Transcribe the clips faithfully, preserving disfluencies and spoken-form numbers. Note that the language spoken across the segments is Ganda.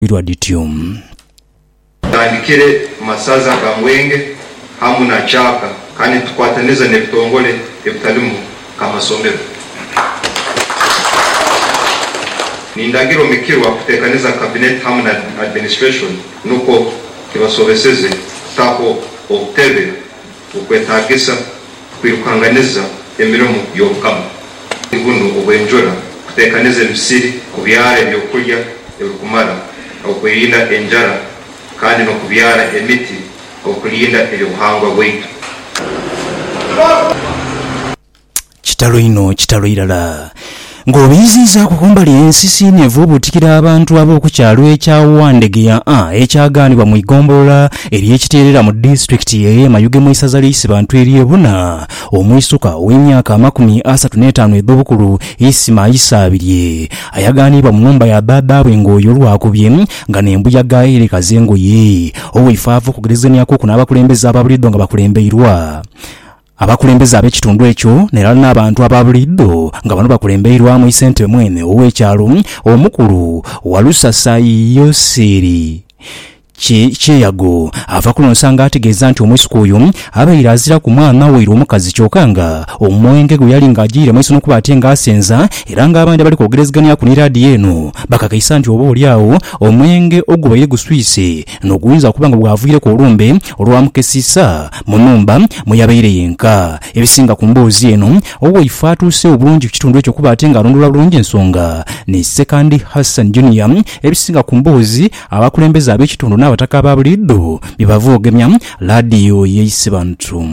Irwaditium tandikire masaza ga Mwenge hamu na Chaka kandi tukwataniza nebitongole ebitalimu kamasomero nindagiro mikiro akutekaniza cabinet hamu na administration nuko kibasobeseze tako obutebe ukwetagisa kwirukanganiza emirimo y'obukama ibuno obwenjora kutekaniza emisiri kubyara ebyokulya ebikumara okuyinda enjara kandi no kubyara emiti okulinda ebyobuhangwa bwaitu. Kitalo ino kitalo irala ng'obiziza kukumbali ensisi nevubutikira abantu ab'okukyalo ekya Wandegeya A ekyaganibwa mu igombolola ery'ekiterera mu district ye Mayuge mu isaza ly'isi bantu eryebuna omwisuka ow'emyaka amakumi asatu n'etaano ebbobukulu Isima Isaabirye ayaganibwa mu nnumba ya baababwe ng'oyo lwakubye nga n'embuyaga eri kazengo ye owefaavu kugerezanyako ku n'abakulembeze ababuliddwa nga bakulembeirwa abakulembeze ab'ekitundu ekyo nerala n'abantu ababuliddo nga bano bakulembeirwamu isente mwene ow'ekyalo omukulu Walusasa Yoseri Cheyago ava kulonsanga ategeeza nti omwisuka oyo abaire azira ku mwana weira omukazi kyokka nga omwenge gwe yali ng'agiire maiso n'okuba ate ng'asenza era ng'abandi bali kwogerezeganya ku n'iraadiyo eno bakakaisa nti oba oliawo omwenge ogubaire guswise n'oguyinza okuba nga bwavuire ku olumbe olwamukesisa mu nnumba mwe yabaire yenka ebisinga ku mboozi eno owaife atuuse obulungi ku kitundu ekyo kuba ate ng'alondola bulungi ensonga ne Sekandi Hassan Junior ebisinga ku mboozi abakulembeze ab'ekitundu abataka ababuliddo bibavoogemya laadiyo y'eyise bantu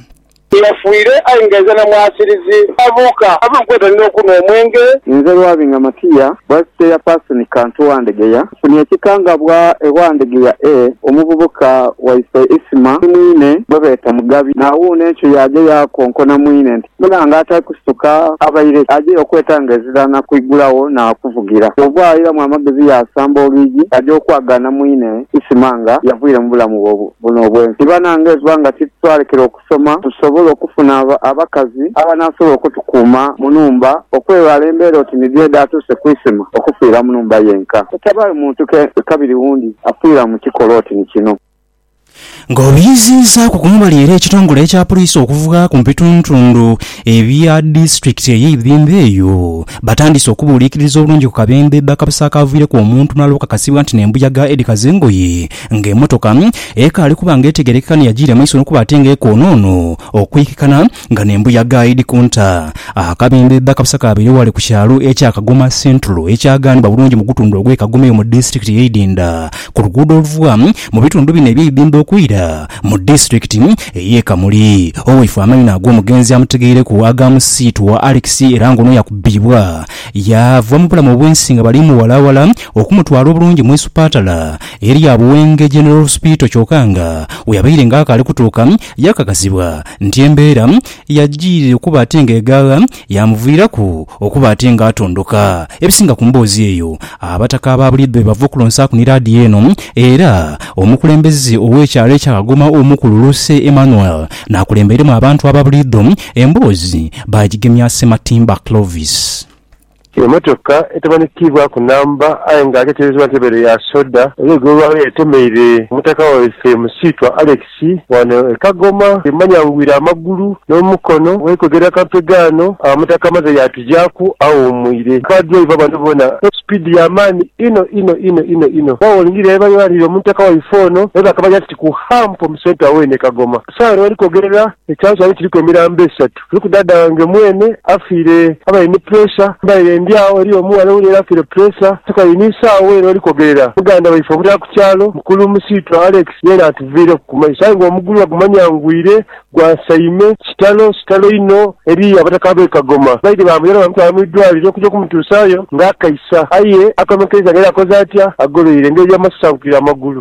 yafuire ayingeza na mwasirizi abuka abukweta n'okuno omwenge nze Lwabinga Matiya bwasite ya person kantu Wandegeya kuni ekikangabwa ewandegeya e omuvubuka waise Isima mwine babeta Mugabi nawo n'ekyo yaje yakonkona mwine nti mulanga atakusuka abaire aje okwetangazirana kuigulawo na kuvugira obwayira mu amagezi ya Samba Oligi aje okwagana mwine Isimanga yavuire mu bulamu buno bwensi ibanangezwa nga titwalekera okusoma tusobola okufuna abakazi abanasobola okutukuuma mu nnumba okwewala embeera oti nidyeda atuuse kwisima okufiira mu nnumba yenka tabaye muntu kabiri wundi afiira mu kikolo oti ni kino ng'obiyiziza ku kumbali era ekitongole ekya poliisi okuvuga ku mpituntundu ebya district ey'ebibimba eyo batandise okubuuliikiriza obulungi ku kabembe bakabusa akaviireko omuntu mulala okakasibwa nti n'embuyaga Edi Kazengoye ng'emmotoka ekaali kuba ng'etegerekeka ne yagiira maiso n'okuba ate ng'ekoonoono okwikikana nga n'embuyaga Edi Kunta akabembe bakabusa kabeere wale ku kyalo ekya Kagoma Central ekyaganibwa bulungi mu gutundu ogw'e Kagoma mu district y'Edinda ku luguudo oluva mu bitundu bino eby'ebibimba okwira mu district ey'e Kamuli owaife amanyi ag'omugenzi amutegeere ku agamusiitu wa Alex era ng'ono yakubbibwa yava mu bulamu obwensi nga bali muwalawala okumutwala obulungi mu Isupatala eri abuwenge General Hospital kyokka nga weyabaire ng'akaali kutuuka yakakasibwa nti embeera yagiire okuba ate ng'egaala yamuviirako okuba ate ng'atondoka ebisinga ku mboozi eyo abataka ababulidde bava okulonsa ku n'iraadiyo eno era omukulembeze ow'ekyalo ekya Kagoma omukulu Luse Emmanuel n'akulemberemu abantu ababuliddo emboozi bagigemya Sematimba Clovis. Emotoka etabanikibwa ku namba ayenga aketerezebwa ntebere ya soda olwegolwawo etemeire omutaka waffe musiitwa Alex wano e Kagoma emanyangwira amagulu n'omukono weekogera kampegano omutaka amaze yatujjaku awumwire kadriva bano bona speed ya maani ino ino ino ino ino wawolingira ebayalire omutaka waffe ono eba kabanya ati ku hampo musenta wene Kagoma sawa walikogerera ekyanso ali kiriko emirambo esatu lukudada wange mwene afiire abayine pressure mbaire ndiawo eri omuwala uli afire pressure tukayinisa wero likogerera muganda waife obutaka ku kyalo mukulu musiitwa Alex yena atuvire ku maisha ngo omugulu agumanyangwire gwa saime kitalo kitalo ino eri abataka abe Kagoma baidi bamuyera bamutwala mu ddwaliro okujja kumutuusayo ng'akaisa aye akamekeza ngera akoze atya agoloire ngeri y'amasankira amagulu.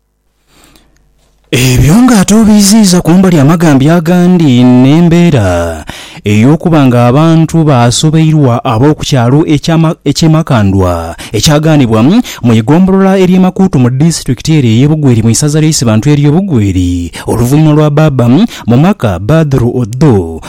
Ebyo ng'ate obiziiza kumbali amagambo agandi n'embeera ey'okuba ng'abantu baasobeirwa ab'okukyalo eky'emakandwa ekyaganibwa mu igombolola ery'e Makuutu mu disitulikiti eri ey'Ebugweri mu isaza ly'eyise bantu ery'Obugweri oluvannyuma lwa Baba mu mwaka Badru Oddo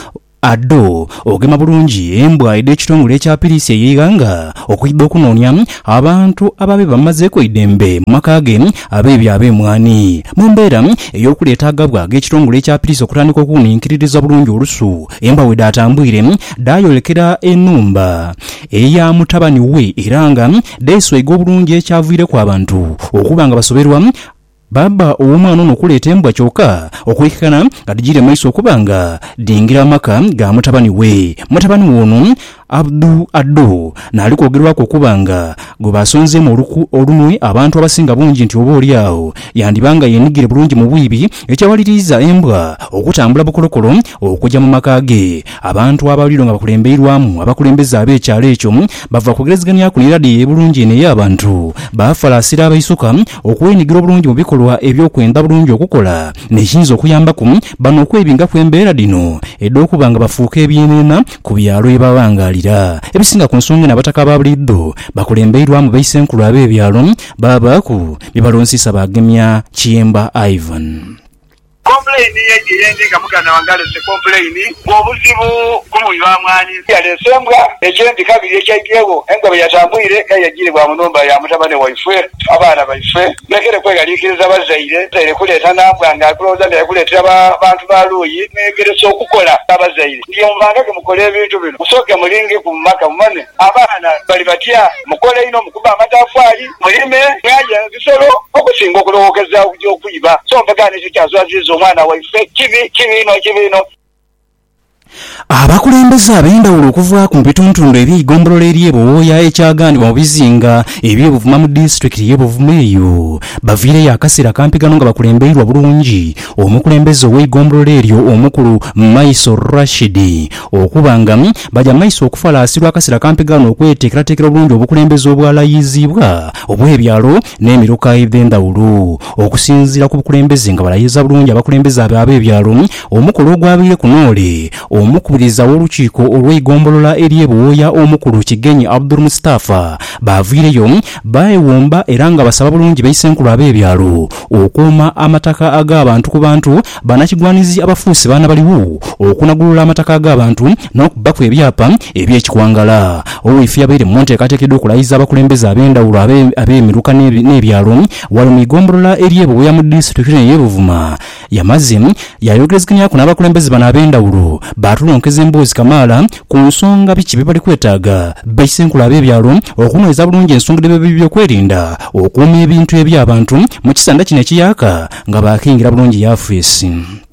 Addo ogema bulungi embwa edde ekitongole ekya poliisi eyeeganga okuyidde okunoonya abantu ababe bamazeeko eddembe mu maka ge abeebyo ab'emwani mu mbeera ey'okuleeta agabwa ag'ekitongole ekya poliisi okutandika okuwuniikiririza bulungi olusu embwa wedde atambwire daayolekera ennumba eya mutabani we era nga deeswega obulungi ekyaviireko abantu okuba nga basoberwa baba ow'omwana ono okuleeta embwa kyokka okwekekana nga digire maiso okuba nga dingira amaka ga mutabani we mutabani ono Abdu Addo naali kwogerwako okuba nga gwe basonzeemu olumwe abantu abasinga bungi nti oba oli awo yandibanga yenigire bulungi mu bwibi ekyawaliriza embwa okutambula bukolokolo okujja mu maka ge abantu abawuliro nga bakulembeirwamu abakulembeze ab'ekyalo ekyo bava kugerezeganya ku liradiyo ebulungi eno ey'abantu baafalaasira abaisuka okwenigira obulungi mu bikolwa ebyokwenda bulungi okukola nekiyinza okuyambaku bano okwebinga kw'embeera dino edda okuba nga bafuuka ebyenena ku byalo ebabanga ebisinga ku nsonga n'abataka ba buliddo bakulembeirwamu baisenkulu ab'ebyalo babaaku bibalonsisa bagemya Kiyemba Ivan. Complain yeje yenga mugana wangale se complain ngobuzibu kumuyiba mwani yalesembwa ekyenti kabiri ekyagirewo engabo yatambwire kayagire bwa munomba ya mutabane waifwe abana baifwe nekere kwegalikiriza bazaire zaire kuleta nambwanga kuloza ndaye kuletera abantu baluyi negere so kukola abazaire ndiyo mbanga ke mukole ebintu bino musoke mulingi ku maka mumane abana bali batya mukole ino mukuba amatafali mulime mwaje bisolo okusinga okulowokeza okuyiba so mpagane kyazo omwana waife kibi kibino kibino abakulembeze ab'endawulo okuva ku bituntundu ebyegombolola ery'ebowooya ekyagandibwa mu bizinga ebyebuvuma mu disitulikiti y'ebuvuma eyo baviireyo akaseera kampigano nga bakulembeirwa bulungi omukulembeze ow'egombolola eryo omukulu Maiso Rashidi okuba nga bajja Maiso okufalaasirwa akaseera kampigano okweteekerateekera obulungi obukulembeze obwalayizibwa obw'ebyalo n'emiruka eby'endawulo okusinziira ku bukulembeze nga balayiza bulungi abakulembeze abo ab'ebyalo omukulu ogwabiire ku noole omukubiriza w'olukiiko olw'egombolola ery'ebowooya omukulu Kigenyi Abdul Mustafa baaviireyo baewomba era nga basaba bulungi baisenkulu ab'ebyalo okuuma amataka ag'abantu ku bantu banakigwanizi abafuusi baana baliwo okunagulula amataka ag'abantu n'okubaku ebyapa ebyekikwangala owaife yabaire mu nteekateekeddwa okulayiza abakulembeze ab'endawulo ab'emiruka n'ebyalo wali mu igombolola ery'ebowooya mu disitulikiti ey'ebuvuma yamaze yayogerezeganyako n'abakulembeze bano ab'endawulo batulonkeeza emboozi kamaala ku nsonga biki bye bali kwetaaga baisenkulu ab'ebyalo okunyweza bulungi ensonga by'okwerinda okuuma ebintu eby'abantu mu kisanda kino ekiyaaka nga baakingira bulungi yafeesi.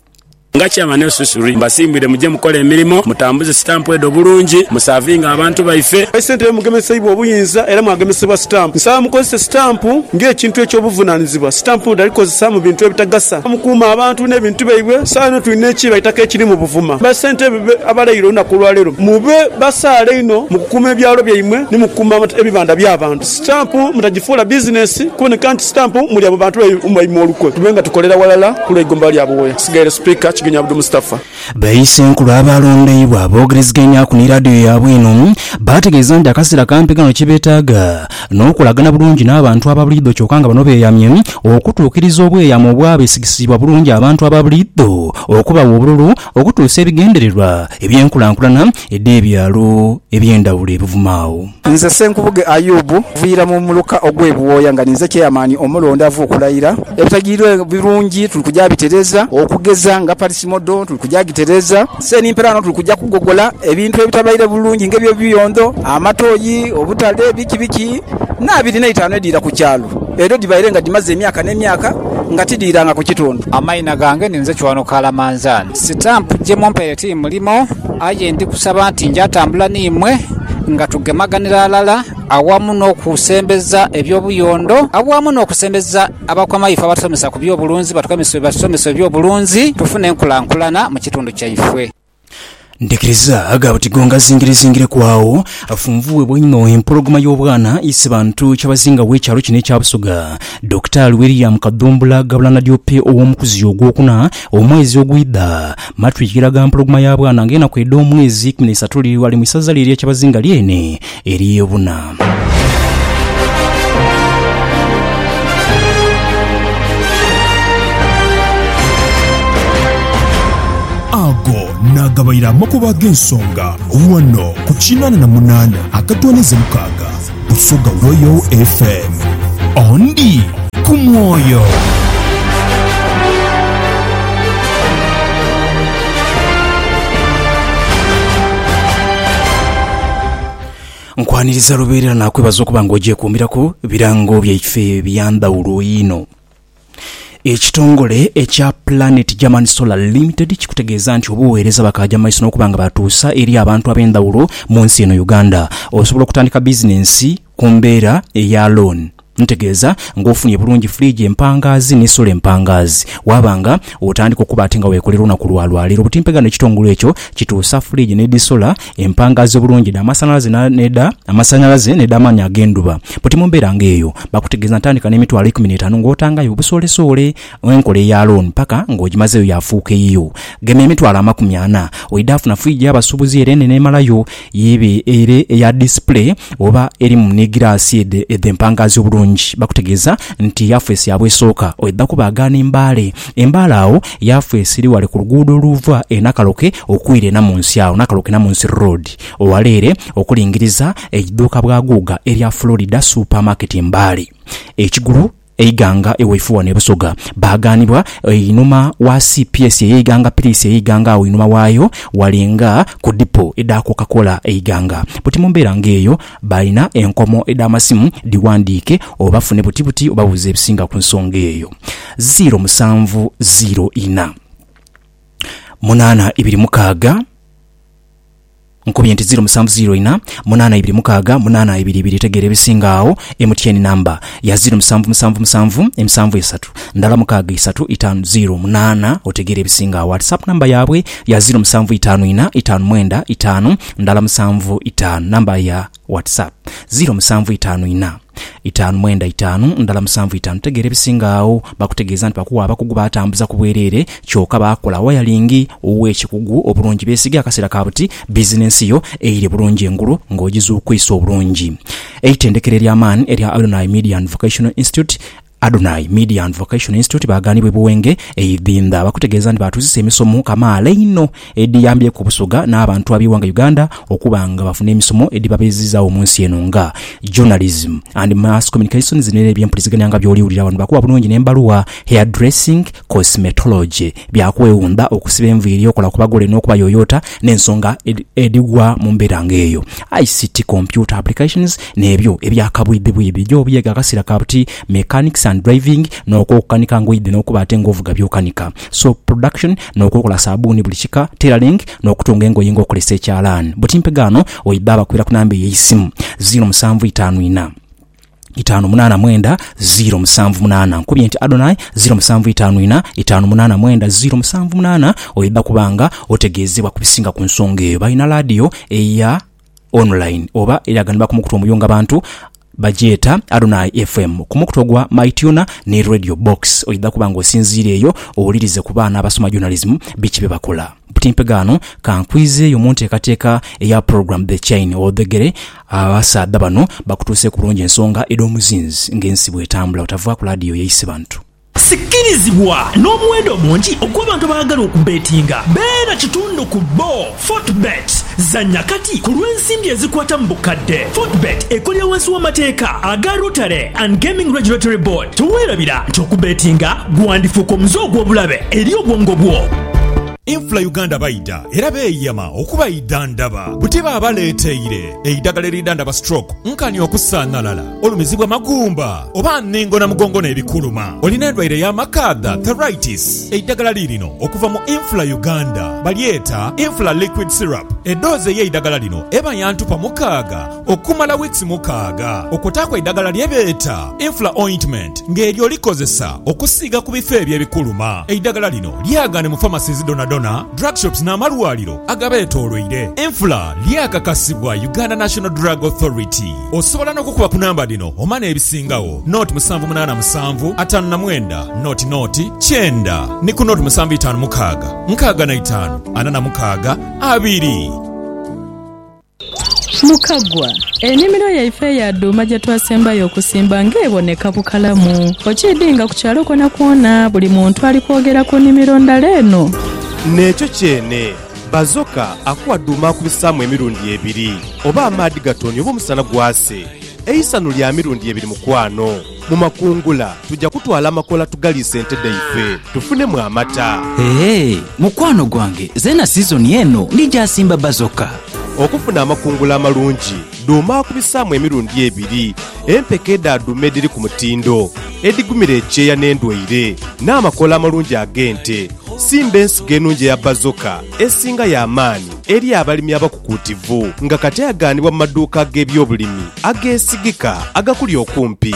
nga kyamane susuri mbasimbire muje mukola emirimu mutambuze stamp edo bulungi musavinga abantu baife esente mugemesebwa obuyinza era mwagemesebwa stamp nsaba mukozese stamp ng'ekintu eky'obuvunanyizibwa stamp ndalikozesa mu bintu ebitagasa mukuuma abantu n'ebintu baibwe saa no tulina eki baitaka ekiri mu buvuma basente abalayiro olunaku lwaleero mube basaala ino mu kukuuma ebyalo byaimwe ne mu kukuuma ebibanda by'abantu stamp mutagifuula bizinesi kuboneka nti stamp muli abo bantu baimwe olukwe tubenga tukolera walala ku lw'eggomba lya Bowooya. Sigaire speaker Kigenyi Abdul Mustafa. Baisenkulu abalondeibwa boogerezeganya ku liradiyo yaabwe eno baategeeza nti akaseera kampigano kibeetaaga n'okulagana bulungi n'abantu ababuliddo kyokka nga bano beeyamye okutuukiriza obweyamo obwabesigisibwa bulungi abantu ababuliddo okubawa obululu okutuusa ebigendererwa ebyenkulankulana edde ebyalo eby'endawulo ebuvumaawo. Nze Senkubuge Ayubu viira mu muluka ogw'ebowooya nga ninze kyeyamaani omulonda ava okulayira ebitagirwe birungi tuli kujja bitereza okugeza nga parisimodo tuli kujja gitereza senimperano tuli kujja kugogola ebintu ebitabaire bulungi ng'ebyo biyondo amatoyi obutale biki biki n'abiri n'etaano ediira ku kyalo era dibaire nga dimaze emyaka n'emyaka nga tidiiranga ku kitundu. Amayina gange ninze Kiwano Kalamanzaani sitampu gye mumpere ti mulimo aye ndi kusaba nti njatambula nimwe nga tugemaganira alala awamu n'okusembeza ebyobuyondo awamu n'okusembeza abakwamaife abatusomesa ku byobulunzi batusomesa ebyobulunzi tufune enkulankulana mu kitundu kyaife. Ndekiriza agaba tigonga zingire zingire kwawo afunvuwe bwino empologoma y'obwana isi bantu kyabazinga w'ekyalo kino ekyabusoga. Doctor William Kadumbula gabulana dyope ow'omukuzi ogwokuna omwezi ogwidda matwikiraga empologoma y'abwana ng'ena kwedda omwezi kumi n'esatu wali mu isaza liri ekyabazinga lyene ery'obuna. Ago na agabayira amakuba g'ensonga wano ku kinana na munana akatwanize mukaaga Bufuga Royal F M ondi ku mwoyo. Nkwaniriza lubeerera nakwebaza okuba ng'ogiye kuumirako birango byaife byandawulo ino. Ekitongole ekya Planet German Solar Limited kikutegeeza nti obuweereza bakajja maiso n'okuba nga batuusa eri abantu ab'endawulo mu nsi eno Uganda. Osobola okutandika bizinensi ku mbeera eya loan. Ntegeeza ng'ofunye bulungi fridge empangazi ne solar empangazi wabanga otandika okuba ate nga weekolera olunaku lwalwaliro. Butimpegano ekitongole ekyo kituusa fridge ne solar empangazi bulungi n'amasanyalaze n'edda amasanyalaze n'edda amaanyi ag'enduba. Buti mu mbeera ng'eyo bakutegeeza ntandika n'emitwalo ikumi n'etaano ng'otangayo obusolesoole enkola eya loan paka ng'ogimazeyo yafuuka eyiyo. Gema emitwalo amakumi ana oidde afuna fridge y'abasuubuzi era ennene emalayo yebe ere eya display oba eri mu ne giraasi edde empangazi obulungi. Bakutegeeza nti yafeesi yabwesooka oidda kubaagaana embaale embaale awo yafeesi eri wale ku luguudo oluva e Nakaloke okwira namunsi awo Nakaloke namunsi road owaleere okulingiriza edduuka bwa Guuga erya Florida supermarket embaale ekigulu eiganga ewefuwa ne Busoga baganibwa einuma wa C P S eiganga police eiganga awo inuma waayo walinga ku dipo eda Coca-Cola eiganga. Buti mu mbeera ng'eyo balina enkomo eda masimu diwandiike obafune butibuti obabuze ebisinga ku nsonga eyo. zero musanvu zero ina munana ibiri mukaaga Nkubye nti zero musanvu zero ina munana ibiri mukaaga munana ibiri ibiri tegere bisinga awo M T N number ya zero musanvu musanvu musanvu emisanvu esatu ndala mukaaga isatu itaano zero munana otegere bisinga awo. WhatsApp number yabwe ya zero musanvu itaano ina itaano mwenda itaano ndala musanvu itaano number ya WhatsApp zero musanvu itaano ina itaano mwenda itaano ndala musanvu itaano tegere bisinga awo. Bakutegeeza nti bakuwa abakugu batambuza ku bwerere kyoka bakola wayalingi ow'ekikugu obulungi beesiga akaseera kabuti bizinensi yo eire bulungi engulu ng'ogiza okwisa obulungi. Eitendekero ery'amaani erya Adonai Media and Vocational Institute Adonai Media and Vocational Institute baganibwe buwenge eibinda bakutegeeza nti batuzisa emisomo kamaala ino ediyambye ku Busoga n'abantu abiwanga Uganda okubanga bafuna emisomo edibabeziza omunsi eno nga journalism and mass communications n'ebyo by'empuliziganyanga by'oliwulira wano bakuwa bulungi n'embaluwa hairdressing cosmetology byakwewunda okusiba enviiri okola ku bagole n'okuba yoyota n'ensonga edigwa mu mbeera ng'eyo. I C T computer applications n'ebyo ebyakabwidibwidi gy'obuyega akasira kabuti mechanics and driving n'okukanika ngwidde n'okuba ate ng'ovuga by'okanika so production n'okukola sabuni buli kika tailoring n'okutunga engoye ng'okolesa ekyalaani. Butimpegano oidda bakubira ku namba ey'essimu zero musanvu itaano ina itaano munana mwenda zero musanvu munana. Nkubye nti Adonai zero musanvu itaano ina itaano munana mwenda zero musanvu munana oidda kubanga otegeezebwa ku bisinga ku nsonga eyo. Balina radio eya online oba eraganibwa ku mukutu omuyunga bantu bajeta Adonai F M kumukutogwa MyTuner ne Radio Box oidda kubanga osinziire eyo owulirize ku baana abasoma journalism bikibe bakola. Butimpegano kankwize yo monte kateeka eya program The Chain odegere abasaadda bano bakutuuse kulungi ensonga edomuzinzi ng'ensi bwetambula otava ku radio yeise bantu. Sikirizibwa n'omuwendo mungi ogw'abantu abaagala okubetinga beera kitundu ku bo Fortbet zanya kati ku lw'ensimbi ezikwata mu bukadde. Fortbet ekolera wansi w'amateeka aga Rotary and Gaming Regulatory Board. Teweerabira nti okubetinga gwandifuuka omuze ogw'obulabe eri obwongo bwo. Infla Uganda baida era beeyama okuba idandaba butiba abaleeteire eidagala eridandaba stroke nkani okusaanalala olumizibwa magumba oba nnengo na mugongo n'ebikuluma olina endwaire y'amakadha arthritis eidagala lirino okuva mu Infla Uganda balyeta Infla liquid syrup eddoozi y'eidagala lino eba yantupa mukaaga okumala weeks mukaaga okutaakwa eidagala lyebeeta Infla ointment ng'eryo likozesa okusiiga ku bifo eby'ebikuluma eidagala lino lyagane mu pharmacies dona dona drug shops n'amalwaliro agabeetoolwire. Infla lyakakasibwa Uganda National Drug Authority. Osobola n'okukuba ku namba dino omana ebisingawo noti musanvu munana musanvu ataano na mwenda noti noti kyenda ne ku noti musanvu itaano mukaaga nkaaga na itaano ana na mukaaga abiri. Mukagwa ennimiro yaife ya dduma gye twasembayo okusimba ng'eboneka bukalamu okiddinga ku kyalo kona kwona buli muntu ali kwogera ku nnimiro ndala eno. Nekyo kyene bazoka akuwa Duuma akubisaamu emirundi ebiri oba amaadi gatonya oba omusana gwase eisano lya mirundi ebiri mukwano mu makungula tujja kutwala amakola tugaliisa entedde ife tufunemu amata. Ee mukwano gwange zena sizoni eno ndijasimba bazoka. Okufuna amakungula amalungi Duuma akubisaamu emirundi ebiri empeke eddaaduma ediri ku mutindo edigumira ekyeya n'endwaire n'amakola amalungi ag'ente. Simba ensigo ennungi eya bazoka esinga y'amaanyi eri abalimi abakukuutivu nga kati agaanibwa mu maduuka ag'ebyobulimi ageesigika agakuli okumpi.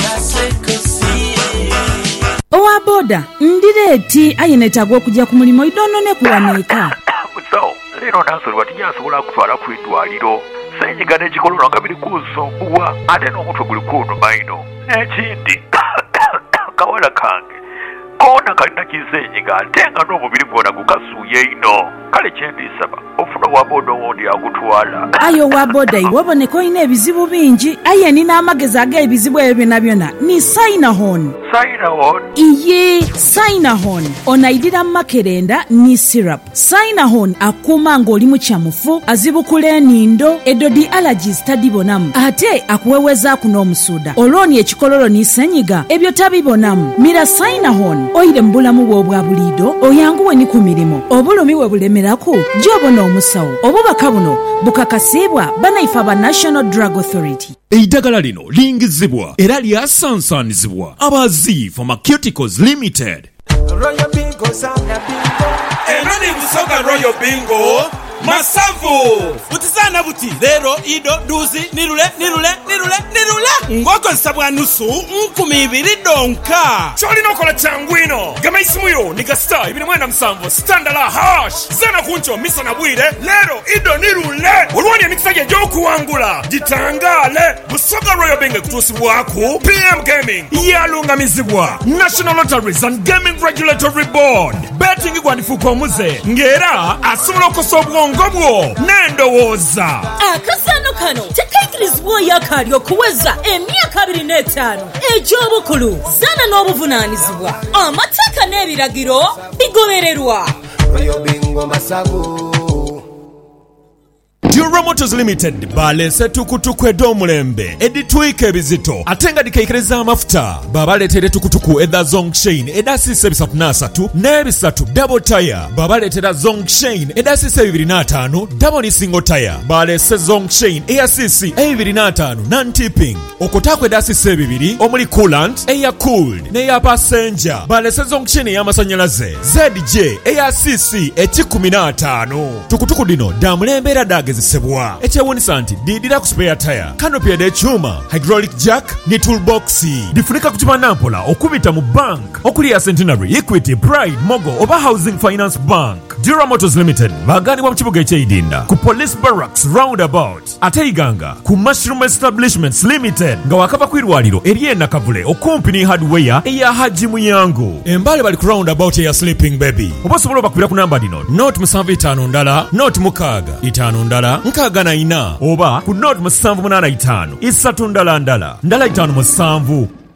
Owa boda ndireeti ayinetagwa okujja ku mulimu idonone kuwaneeka. Musawo leero nansoli watinyasobola kutwala ku eddwaliro senyiga n'ekikololo nga biri kunsumbuwa ate n'omutwe guli kunnuma ino n'ekindi kawala kange koona kalina kisenyiga ate nga n'omubiri gwona gukasuuye ino kale kyendisaba ofuna wa boda owondi agutwala. Ayo wa boda iwe oboneka olina ebizibu bingi aye nina amagezi ag'ebizibu ebyo byonna byonna ni Sinahon. Sinahon? Iye Sinahon onaidira makerenda ni syrup. Sinahon akuuma ng'oli mu kyamufu azibukula enindo edodi allergies tadibonamu ate akuwewezaako n'omusuuda olwoni ekikololo ni senyiga ebyo tabibonamu. Mira Sinahon oyire mu bulamu bwo obwa buliido oyanguwe ni ku mirimu obulumi we bulemeraku gy'obona omusawo obubaka buno bukakasibwa banaifa ba National Drug Authority. Eddagala lino lingizibwa era lyasansanizibwa abazi Pharmaceuticals Limited. Royal Bingo sana bingo enani busoga Royal Bingo masavu butisana buti lero ido duzi nirule nirule nirule nirule ngoko nsabwa nusu nkumi ibiri donka choli nokola changwino gama isimuyo nika star ibiri mwenda msamvu standala hash zana kuncho misa na bwire lero ido nirule ulwani ya nikisage joku wangula jitangale busoga Royal Bingo kutusi waku P M Gaming yalunga mizibwa National Lotteries and Gaming Regulatory Board betting igwanifu kwa muze ngera asumulo kosobwa ngobwo nendowoza akasano kano tekaikirizibwa yakali okuweza emyaka abiri n'etaano egy'obukulu zana n'obuvunaanyizibwa amateeka n'ebiragiro bigobererwa. Royal Bingo masago Dura Motors Limited balese tukutuku edomulembe editwika ebizito atenga dikaikereza amafuta babaletere tukutuku edda Zongshin edasise bisatu n'asatu n'ebisatu double tire babaletere Zongshin edasise bibiri n'ataano double single tire balese Zongshin eyasisi ebibiri n'ataano non-tipping okotako edasise bibiri omuli coolant eya cooled n'eya passenger balese Zongshin ey'amasanyalaze Z J eyasisi ekikumi n'ataano tukutuku dino damulembe era dagezi sebwa ekyewunisa nti didira ku spare tire canopy ekyuma hydraulic jack ne toolbox difunika ku kibanampola okubita mu bank okuli ya Centenary, Equity, Pride, Mogo oba Housing Finance Bank. Dura Motors Limited baganibwa mu kibuga eky'Idinda ku Police Barracks roundabout ate Iganga ku Mushroom Establishments Limited nga wakava ku irwaliro eriye nakavule okumpi ne hardware eya Haji Muyango embale bali ku roundabout eya Sleeping Baby oba osobola bakubira ku namba dino note musanvu itaano ndala note mukaaga itaano ndala nkaaga na ina oba ku note musanvu munaana itaano isatu ndala ndala ndala itaano musanvu